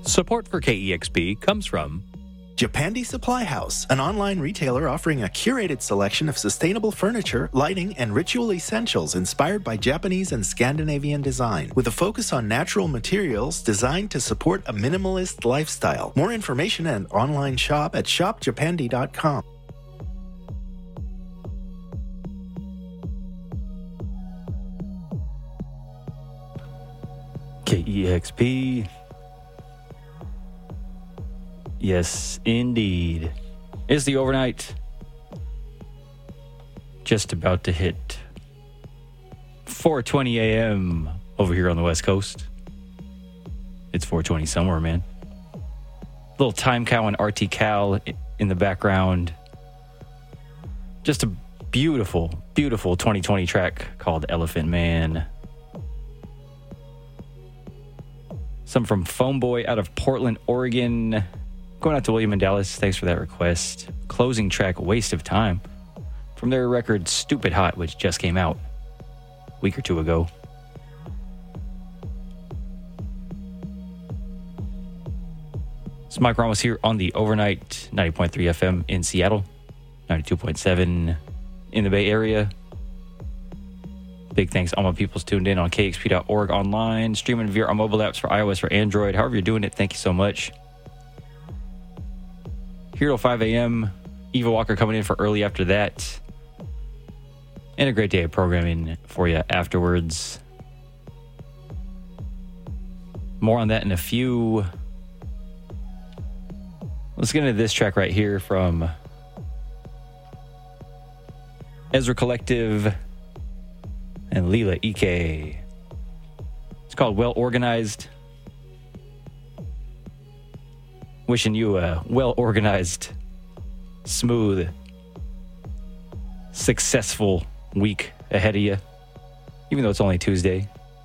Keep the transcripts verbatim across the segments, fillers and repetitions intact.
Support for K E X P comes from Japandi Supply House, an online retailer offering a curated selection of sustainable furniture, lighting, and ritual essentials inspired by Japanese and Scandinavian design, with a focus on natural materials designed to support a minimalist lifestyle. More information and online shop at shop japandi dot com. K E X P. Yes, indeed. It's the overnight. Just about to hit four twenty a.m. over here on the West Coast. It's four twenty somewhere, man. Little Time Cow and R T Cal in the background. Just a beautiful, beautiful twenty twenty track called Elephant Man. Some from Phone Boy out of Portland, Oregon. Going out to William and Dallas. Thanks for that request. Closing track, Waste of Time, from their record Stupid Hot, which just came out a week or two ago. It's Mike Ramos here on the Overnight, ninety point three F M in Seattle, ninety-two point seven in the Bay Area. Big thanks to all my people's tuned in on K X P dot org online, streaming via our mobile apps for iOS or Android. However you're doing it, thank you so much. Here till five a.m. Eva Walker coming in for early after that. And a great day of programming for you afterwards. More on that in a few. Let's get into this track right here from Ezra Collective and Leela Ike. It's called Well Organized. Wishing you a well-organized, smooth, successful week ahead of you. Even though it's only Tuesday.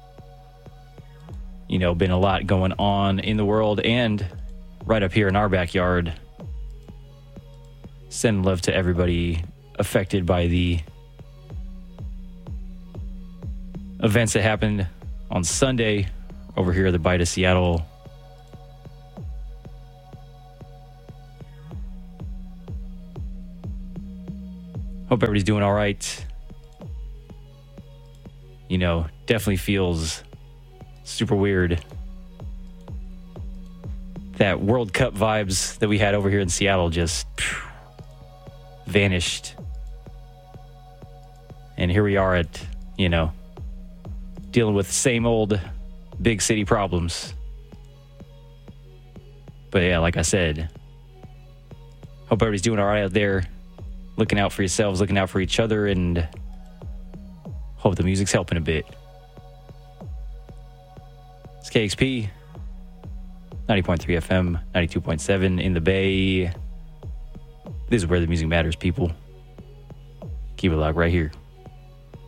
You know, been a lot going on in the world and right up here in our backyard. Send love to everybody affected by the events that happened on Sunday over here at the Bite of Seattle. Hope everybody's doing all right. You know, definitely feels super weird. That World Cup vibes that we had over here in Seattle just phew, vanished. And here we are at, you know, dealing with the same old big city problems. But yeah, like I said, hope everybody's doing all right out there. Looking out for yourselves, looking out for each other, and hope the music's helping a bit. It's K X P, ninety point three F M, ninety-two point seven in the Bay. This is where the music matters, people. Keep it locked right here.